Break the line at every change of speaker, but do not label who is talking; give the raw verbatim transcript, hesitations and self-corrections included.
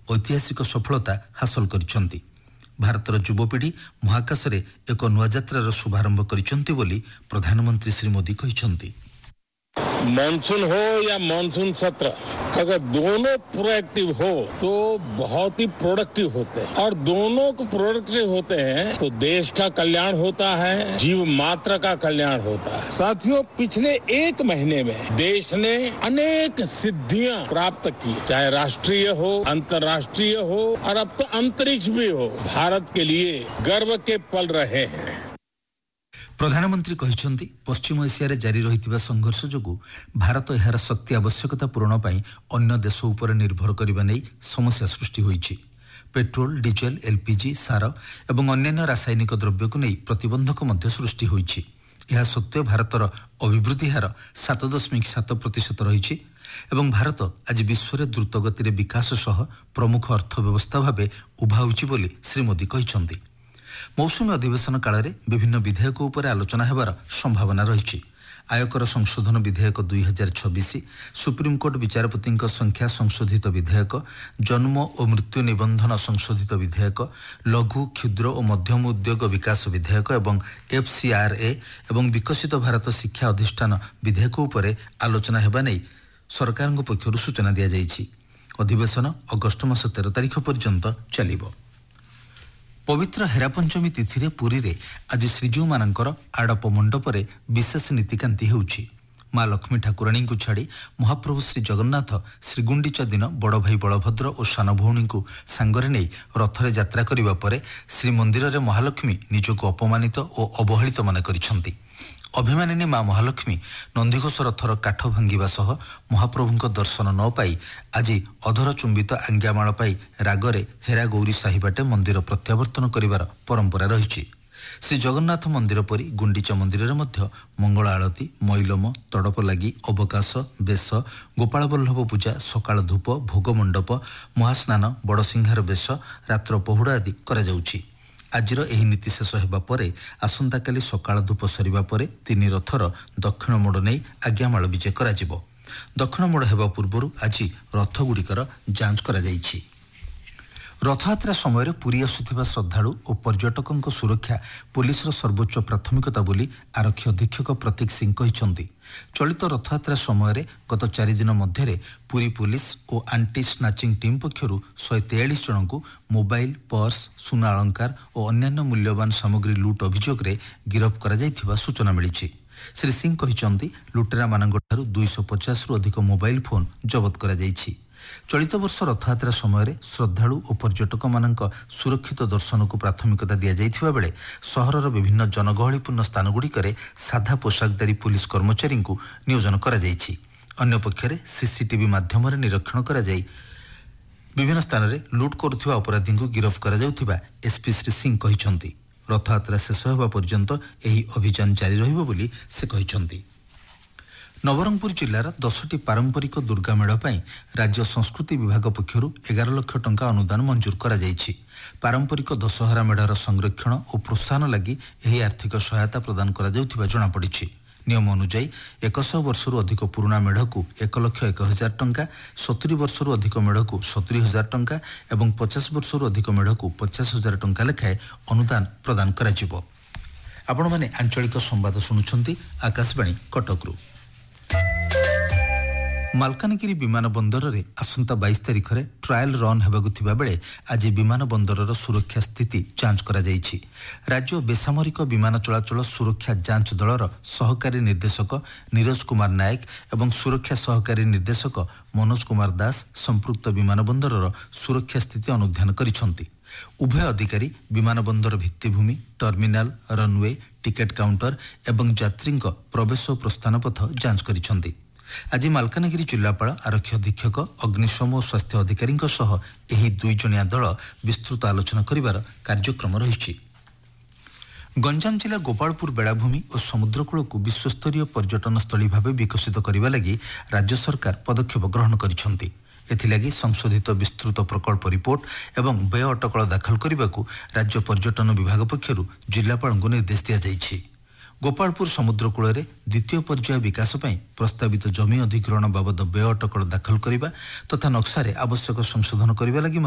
ऐतिहासिक सफलता हासिल करिसेंती। भारतर युवपीढ़ी महाकाश रे एक नुआ यात्रार शुभारंभ करिसेंती बोली प्रधानमंत्री श्री मोदी कहिसेंती।
मानसून हो या मानसून सत्र, अगर दोनों प्रोएक्टिव हो तो बहुत ही प्रोडक्टिव होते हैं, और दोनों को प्रोडक्टिव होते हैं तो देश का कल्याण होता है, जीव मात्र का कल्याण होता है। साथियों, पिछले एक महीने में देश ने अनेक सिद्धियां प्राप्त की, चाहे राष्ट्रीय हो, अंतर्राष्ट्रीय हो, और अब तो अंतरिक्ष भी हो। भारत के लिए गर्व के पल रहे हैं।
प्रधानमंत्री कहिसेंती पश्चिम एशिया रे जारी रहितिबा संघर्ष जोगु भारत एहार शक्ति आवश्यकता पूरण पई अन्य देश उपर निर्भर करिबा नै समस्या सृष्टि होईछि। पेट्रोल, डीजेल, एलपीजी, सार एवं अन्य रासायनिक द्रव्य को नै प्रतिबंधक मध्य सृष्टि होईछि। यह सत्य भारतर अभिवृद्धि हार सात दशमिक सात प्रतिशत रही एवं भारत आज विश्व में द्रुत गति विकास सह प्रमुख अर्थव्यवस्था भाव उभा होइछि बोली श्री मोदी कहिसेंती। मौसुमी अधिवेशन काल में विभिन्न विधेयक उपर आलोचना हेबार संभावना रही। आयकर संशोधन विधेयक दुई हजार छब्बीस, सुप्रीमकोर्ट विचारपति संख्या संशोधित विधेयक, जन्म और मृत्यु निबंधन संशोधित विधेयक, लघु क्षुद्र और मध्यम उद्योग विकास विधेयक एवं एफसीआरए एवं विकसित भारत शिक्षा अधिष्ठान विधेयक उपर आलोचना हेबा नै सरकार पक्षर सूचना दि जाइछि। अधिवेशन अगस्ट मास तेरह तारिख पर्यंत चलिबो। पवित्र हेरापंचमी तिथि रे पुरी रे आज श्रीजीव मानकर आड़प मंडपरे विशेष नीतिकांति हेउछि। माँ लक्ष्मी ठाकुराणी को छाड़ी महाप्रभु श्री जगन्नाथ श्रीगुंडीचा दिन बड़ भाई बलभद्र और सान भौणी को सांगरे नहीं रथरे यात्रा करिबा परे श्री मंदिर रे महालक्ष्मी निजको अपमानित और अवहेलित मन करिसेंती। अभिमानिनी माँ महालक्ष्मी नंदीघोष रथर काठ भांगिबा सह महाप्रभुଙ୍କ दर्शन न पाई आज अधर चुंबित आज्ञामाल पाई रागरे हेरा गौरी साही बाटे मंदिर प्रत्यावर्तन करिवार परंपरा रहिछि। श्री जगन्नाथ मंदिर परी गुंडीचा मंदिर रे मध्य मंगल आळती, मैलम, तड़प लगी, अवकाश, बेश, गोपाल बल्लभ पूजा, सकाळ धूप, भोग मंडप, महास्नान, बड़सिंहार बेश, रात्र पहुड़ा आदि करा जाउछि। आजिर एही नीति शेष हेबा परे आसंता काली सकाळ धूप सरिबा परे तीन रथर दक्षिण मोड़ नै आज्ञामाल विजय करा जिवो। दक्षिण मोड़ हेबा पूर्वरु आज रथ गुड़िकर जांच करा जाइछि। रथयात्रा समय पुरी आसुथिबा श्रद्धालु और पर्यटकों सुरक्षा पुलिसर सर्वोच्च प्राथमिकता बोली आरक्षी अधीक्षक प्रतीक सिंह कहिसेंती। चलित रथयात्रा समय गत चारि दिन मध्य पुरी पुलिस और आंटी स्नाचिंग टीम पक्षरु शहे तेयालीस जन को मोबाइल, पर्स, सुना अलंकार और अन्यान्य मूल्यवान सामग्री लुट अभियोग रे गिरफ करा जाइथिबा सूचना मिलिछि। श्री सिंह कहिसेंती लुटेरा मानक ठारू दुई सौ पचास रु अधिक मोबाइल फोन जबत करा जाइछि। चलित वर्ष रथयात्रा समय श्रद्धालु और पर्यटक मानक सुरक्षित दर्शन को प्राथमिकता दि जाइथिबा बेले सहरर विभिन्न जनगहलीपूर्ण स्थान गुड़िकरे साधा पोशाकधारी पुलिस कर्मचारी को नियोजन करा जाइछि। अन्य पक्षरे सीसीटीवी माध्यम निरीक्षण करा जाई विभिन्न स्थान में लुट करुथिबा अपराधी को गिरफ करा जाउथिबा एसपी श्री सिंह कहिसेंती। रथयात्रा शेष होबा पर्यंत एही अभियान जारी रहिबो बोली से कहिसेंती। नवरंगपुर जिलार दसटी पारंपरिक दुर्गा मेढ़ पर राज्य संस्कृति विभाग पक्षरु एगार लक्ष टंका अनुदान मंजूर करा जाइछि। पारंपरिक दशहरा मेढ़र संरक्षण और प्रोत्साहन लगी एही आर्थिक सहायता प्रदान करा जाउथिबा जणा पड़िछि। नियम अनुसार एक सौ वर्षरु अधिक पुराना मेढ़ को एक लक्ष एक हजार टंका, सतुरी वर्षरु अधिक मेढ़ को सतुरी हजार टंका एवं पचास वर्षरु अधिक मेढ़ को पचास हजार टंका लेखाए अनुदान प्रदान करा जिवो। आपण माने आंचलिक संवाद सुनुछंती आकाशवाणी कटकरू। मालकानगिरी विमान बंदर रे आसंता बाईस तारिख रे ट्रायल रन हेबाकु थिबा बेले आज विमान बंदरर सुरक्षा स्थिति जांच करा जाइछि। राज्य बेसामरिक विमान चलाचल सुरक्षा जांच दलर सहकारी निर्देशक नीरज कुमार नायक एवं सुरक्षा सहकारी निर्देशक मनोज कुमार दास संपृक्त विमान बंदरर सुरक्षा स्थिति अनुध्यान करिसेंती। उभय अधिकारी विमान बंदर भित्तिभूमि, टर्मिनाल, रनवे, टिकेट काउंटर एवं यात्री प्रवेश और प्रस्थान पथ जांच करिसेंती। आज मालकानगिरी जिलापाल, आरक्षी अधीक्षक, अग्निशम और स्वास्थ्य अधिकारी सह एही दुई जणिया दल विस्तृत आलोचना करिवार कार्यक्रम रहिछि। गंजाम जिला गोपालपुर बेलाभूमि और समुद्रकूल को विश्वस्तरीय पर्यटन स्थली भाव विकसित करने लगी राज्य सरकार पदक्षेप ग्रहण करिसेंती। एथिलागी संशोधित विस्तृत प्रकल्प रिपोर्ट एवं व्यय अटकल दाखल करने को राज्य पर्यटन विभाग पक्षरु जिलापाल को निर्देश दिया जाइछि। गोपालपुर समुद्रकूल द्वितीय पर्याय विकास पर प्रस्तावित जमी अधिग्रहण बाबद व्यय अटकल दाखल करने तथा नक्शा आवश्यक संशोधन करने लगी